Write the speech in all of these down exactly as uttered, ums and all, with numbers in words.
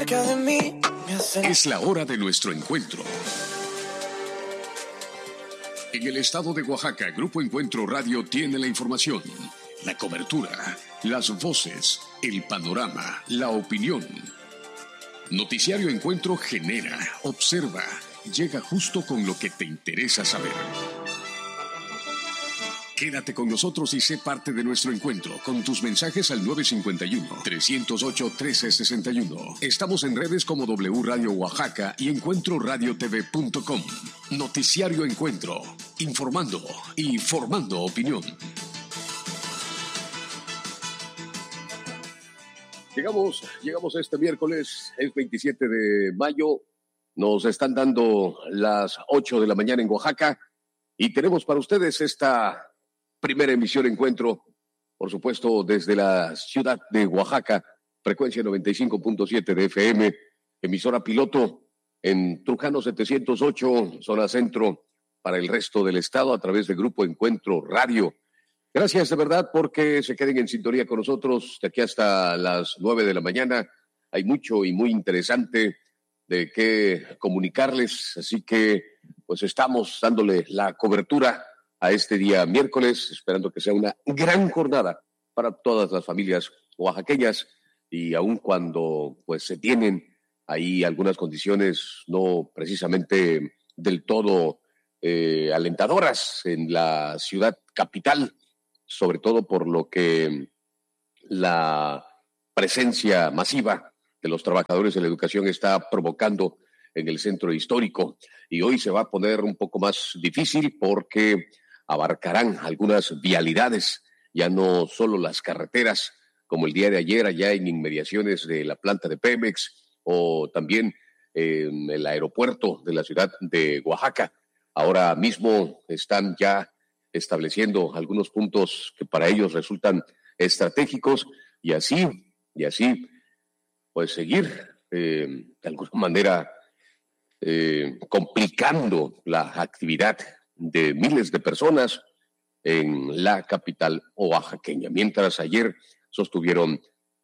cerca de mí me hacen... Es la hora de nuestro encuentro. En el estado de Oaxaca, Grupo Encuentro Radio tiene la información, la cobertura, las voces, el panorama, la opinión. Noticiario Encuentro genera, observa, llega justo con lo que te interesa saber. Quédate con nosotros y sé parte de nuestro encuentro con tus mensajes al nueve cinco uno, tres cero ocho, uno tres seis uno. Estamos en redes como W Radio Oaxaca y encuentro radio t v punto com. Noticiario Encuentro, informando y formando opinión. Llegamos, llegamos a este miércoles, es veintisiete de mayo. Nos están dando las ocho de la mañana en Oaxaca y tenemos para ustedes esta primera emisión Encuentro, por supuesto, desde la ciudad de Oaxaca, frecuencia noventa y cinco punto siete de F M, emisora piloto en Trujano setecientos ocho, zona centro, para el resto del estado, a través de Grupo Encuentro Radio. Gracias de verdad porque se queden en sintonía con nosotros de aquí hasta las nueve de la mañana. Hay mucho y muy interesante de qué comunicarles, así que pues estamos dándole la cobertura a este día miércoles, esperando que sea una gran jornada para todas las familias oaxaqueñas y aun cuando pues se tienen ahí algunas condiciones no precisamente del todo eh, alentadoras en la ciudad capital, sobre todo por lo que la presencia masiva de los trabajadores de la educación está provocando en el centro histórico. Y hoy se va a poner un poco más difícil porque abarcarán algunas vialidades, ya no solo las carreteras, como el día de ayer allá en inmediaciones de la planta de Pemex o también en el aeropuerto de la ciudad de Oaxaca. Ahora mismo están ya estableciendo algunos puntos que para ellos resultan estratégicos y así, y así, pues seguir eh, de alguna manera eh, complicando la actividad de miles de personas en la capital oaxaqueña. Mientras ayer sostuvieron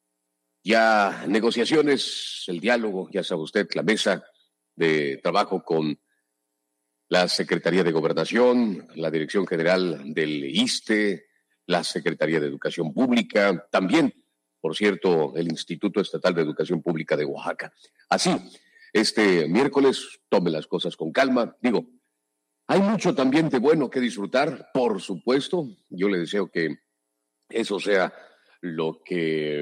ya negociaciones, el diálogo, ya sabe usted, la mesa de trabajo con la Secretaría de Gobernación, la Dirección General del ISSSTE, la Secretaría de Educación Pública, también, por cierto, el Instituto Estatal de Educación Pública de Oaxaca. Así, este miércoles, tome las cosas con calma. Digo, hay mucho también de bueno que disfrutar, por supuesto. Yo le deseo que eso sea lo que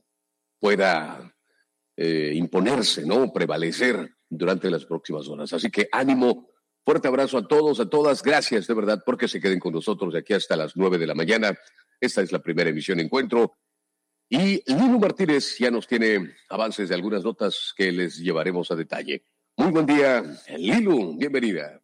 pueda eh, imponerse, ¿no? Prevalecer durante las próximas horas. Así que ánimo. Fuerte abrazo a todos, a todas. Gracias de verdad porque se queden con nosotros de aquí hasta las nueve de la mañana. Esta es la primera emisión Encuentro. Y Lilu Martínez ya nos tiene avances de algunas notas que les llevaremos a detalle. Muy buen día, Lilu. Bienvenida.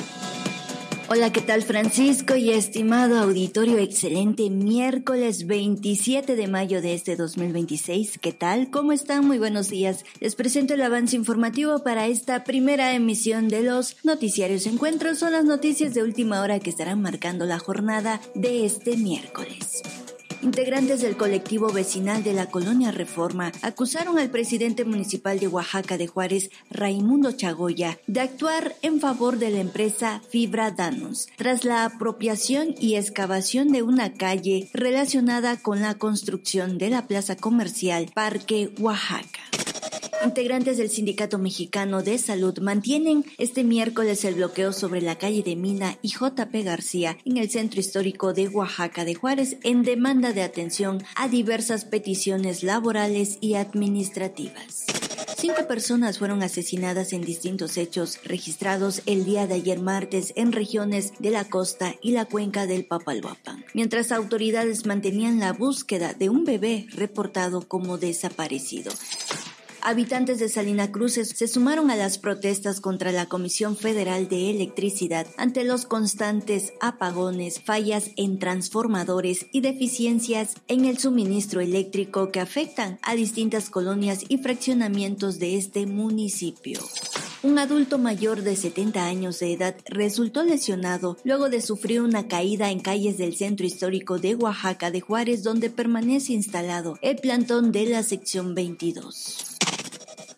Hola, ¿qué tal, Francisco y estimado auditorio? Excelente miércoles veintisiete de mayo de este dos mil veintiséis. ¿Qué tal? ¿Cómo están? Muy buenos días. Les presento el avance informativo para esta primera emisión de los noticiarios Encuentros. Son las noticias de última hora que estarán marcando la jornada de este miércoles. Integrantes del colectivo vecinal de la Colonia Reforma acusaron al presidente municipal de Oaxaca de Juárez, Raimundo Chagoya, de actuar en favor de la empresa Fibra Danus, tras la apropiación y excavación de una calle relacionada con la construcción de la plaza comercial Parque Oaxaca. Integrantes del Sindicato Mexicano de Salud mantienen este miércoles el bloqueo sobre la calle de Mina y J P García en el centro histórico de Oaxaca de Juárez en demanda de atención a diversas peticiones laborales y administrativas. Cinco personas fueron asesinadas en distintos hechos registrados el día de ayer martes en regiones de la costa y la cuenca del Papaloapan, mientras autoridades mantenían la búsqueda de un bebé reportado como desaparecido. Habitantes de Salina Cruz se sumaron a las protestas contra la Comisión Federal de Electricidad ante los constantes apagones, fallas en transformadores y deficiencias en el suministro eléctrico que afectan a distintas colonias y fraccionamientos de este municipio. Un adulto mayor de setenta años de edad resultó lesionado luego de sufrir una caída en calles del centro histórico de Oaxaca de Juárez, donde permanece instalado el plantón de la sección veintidós.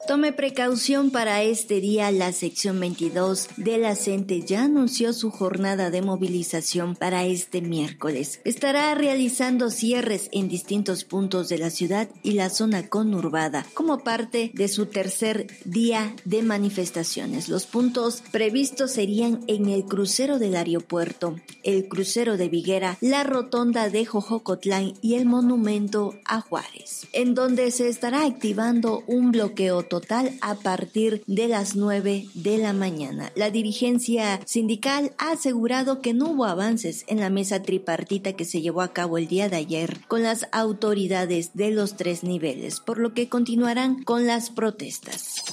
Tome precaución para este día. La sección veintidós de la CENTE ya anunció su jornada de movilización para este miércoles. Estará realizando cierres en distintos puntos de la ciudad y la zona conurbada como parte de su tercer día de manifestaciones. Los puntos previstos serían en el crucero del aeropuerto, el crucero de Viguera, la rotonda de Jojocotlán y el monumento a Juárez, en donde se estará activando un bloqueo total a partir de las nueve de la mañana. La dirigencia sindical ha asegurado que no hubo avances en la mesa tripartita que se llevó a cabo el día de ayer con las autoridades de los tres niveles, por lo que continuarán con las protestas.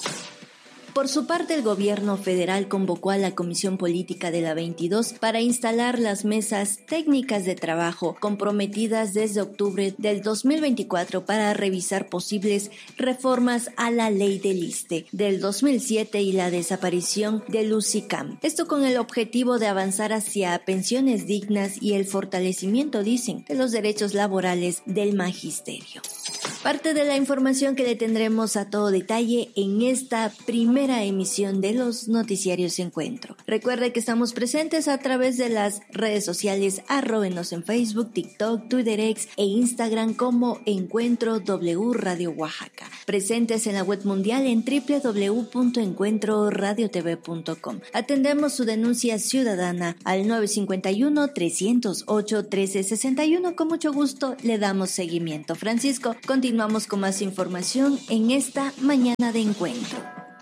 Por su parte, el gobierno federal convocó a la Comisión Política de la veintidós para instalar las mesas técnicas de trabajo comprometidas desde octubre del dos mil veinticuatro para revisar posibles reformas a la ley del ISSSTE del dos mil siete y la desaparición del UCICAM. Esto con el objetivo de avanzar hacia pensiones dignas y el fortalecimiento, dicen, de los derechos laborales del magisterio. Parte de la información que le tendremos a todo detalle en esta primera emisión de los noticiarios Encuentro. Recuerde que estamos presentes a través de las redes sociales. Arróbenos en Facebook, TikTok, Twitter X e Instagram como Encuentro W Radio Oaxaca. Presentes en la web mundial en doble u doble u doble u punto encuentro radio t v punto com. Atendemos su denuncia ciudadana al nueve cinco uno, tres cero ocho, uno tres seis uno. Con mucho gusto le damos seguimiento. Francisco, continuamos con más información en esta mañana de Encuentro.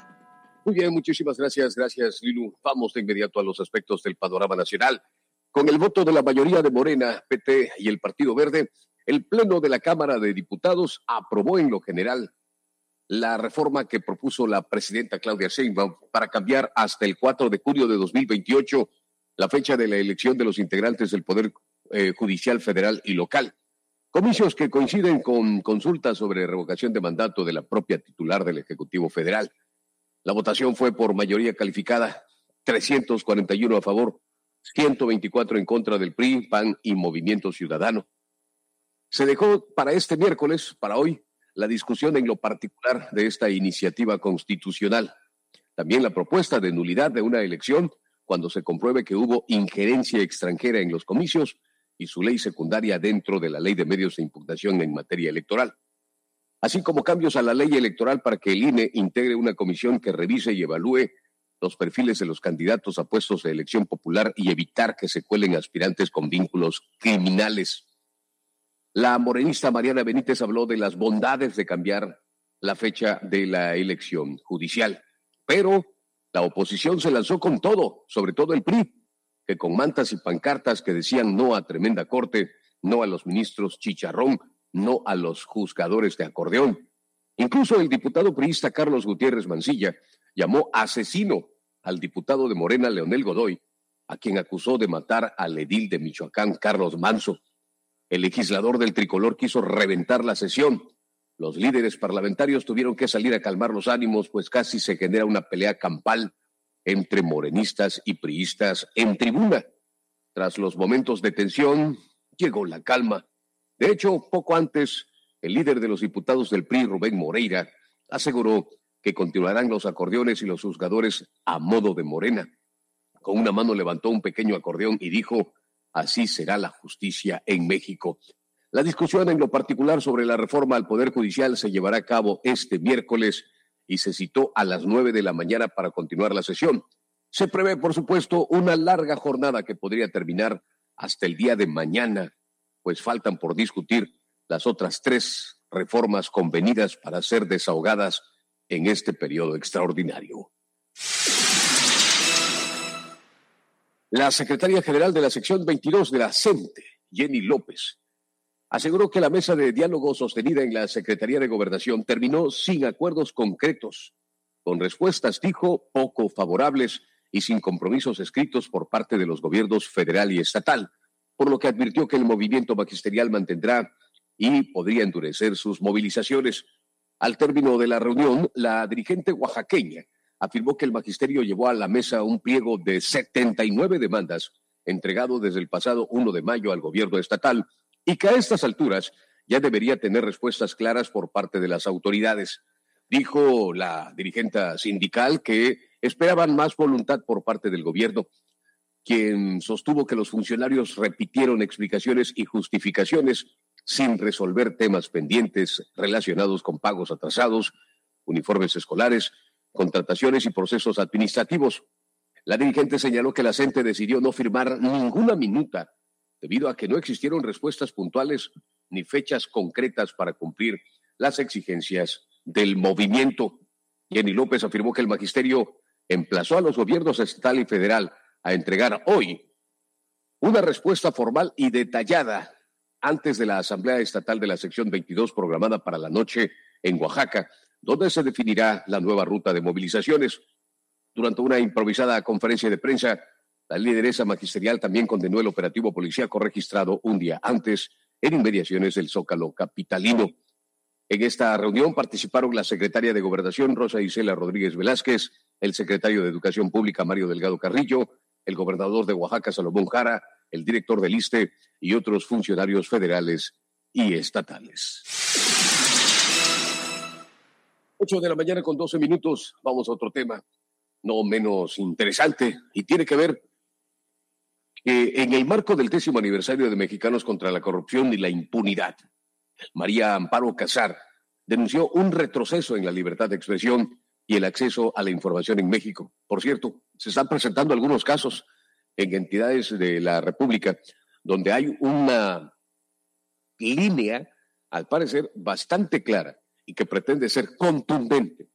Muy bien, muchísimas gracias, gracias Lilu. Vamos de inmediato a los aspectos del panorama nacional. Con el voto de la mayoría de Morena, P T y el Partido Verde, el Pleno de la Cámara de Diputados aprobó en lo general la reforma que propuso la presidenta Claudia Sheinbaum para cambiar hasta el cuatro de junio de dos mil veintiocho la fecha de la elección de los integrantes del Poder eh, Judicial Federal y Local. Comicios que coinciden con consultas sobre revocación de mandato de la propia titular del Ejecutivo Federal. La votación fue por mayoría calificada, trescientos cuarenta y uno a favor, ciento veinticuatro en contra del P R I, P A N y Movimiento Ciudadano. Se dejó para este miércoles, para hoy, la discusión en lo particular de esta iniciativa constitucional. También la propuesta de nulidad de una elección cuando se compruebe que hubo injerencia extranjera en los comicios y su ley secundaria dentro de la Ley de Medios de Impugnación en materia electoral. Así como cambios a la ley electoral para que el I N E integre una comisión que revise y evalúe los perfiles de los candidatos a puestos de elección popular y evitar que se cuelen aspirantes con vínculos criminales. La morenista Mariana Benítez habló de las bondades de cambiar la fecha de la elección judicial, pero la oposición se lanzó con todo, sobre todo el P R I, que con mantas y pancartas que decían no a tremenda corte, no a los ministros chicharrón, no a los juzgadores de acordeón. Incluso el diputado priista Carlos Gutiérrez Mancilla llamó asesino al diputado de Morena Leonel Godoy, a quien acusó de matar al edil de Michoacán Carlos Manso. El legislador del tricolor quiso reventar la sesión. Los líderes parlamentarios tuvieron que salir a calmar los ánimos, pues casi se genera una pelea campal entre morenistas y priistas en tribuna. Tras los momentos de tensión, llegó la calma. De hecho, poco antes, el líder de los diputados del P R I, Rubén Moreira, aseguró que continuarán los acordeones y los juzgadores a modo de Morena. Con una mano levantó un pequeño acordeón y dijo: así será la justicia en México. La discusión en lo particular sobre la reforma al Poder Judicial se llevará a cabo este miércoles y se citó a las nueve de la mañana para continuar la sesión. Se prevé, por supuesto, una larga jornada que podría terminar hasta el día de mañana, pues faltan por discutir las otras tres reformas convenidas para ser desahogadas en este periodo extraordinario. La secretaria general de la sección veintidós de la CENTE, Jenny López, aseguró que la mesa de diálogo sostenida en la Secretaría de Gobernación terminó sin acuerdos concretos, con respuestas, dijo, poco favorables y sin compromisos escritos por parte de los gobiernos federal y estatal, por lo que advirtió que el movimiento magisterial mantendrá y podría endurecer sus movilizaciones. Al término de la reunión, la dirigente oaxaqueña afirmó que el magisterio llevó a la mesa un pliego de setenta y nueve demandas entregado desde el pasado primero de mayo al gobierno estatal y que a estas alturas ya debería tener respuestas claras por parte de las autoridades. Dijo la dirigente sindical que esperaban más voluntad por parte del gobierno, quien sostuvo que los funcionarios repitieron explicaciones y justificaciones sin resolver temas pendientes relacionados con pagos atrasados, uniformes escolares, contrataciones y procesos administrativos. La dirigente señaló que la CENTE decidió no firmar ninguna minuta debido a que no existieron respuestas puntuales ni fechas concretas para cumplir las exigencias del movimiento. Jenny López afirmó que el magisterio emplazó a los gobiernos estatal y federal a entregar hoy una respuesta formal y detallada antes de la Asamblea Estatal de la Sección veintidós programada para la noche en Oaxaca, donde se definirá la nueva ruta de movilizaciones. Durante una improvisada conferencia de prensa, la lideresa magisterial también condenó el operativo policíaco registrado un día antes en inmediaciones del Zócalo capitalino. En esta reunión participaron la secretaria de Gobernación, Rosa Isela Rodríguez Velázquez, el secretario de Educación Pública, Mario Delgado Carrillo, el gobernador de Oaxaca, Salomón Jara, el director del ISSSTE y otros funcionarios federales y estatales. Ocho de la mañana con doce minutos, vamos a otro tema, no menos interesante, y tiene que ver que en el marco del décimo aniversario de Mexicanos contra la Corrupción y la Impunidad, María Amparo Casar denunció un retroceso en la libertad de expresión y el acceso a la información en México. Por cierto, se están presentando algunos casos en entidades de la República donde hay una línea, al parecer, bastante clara y que pretende ser contundente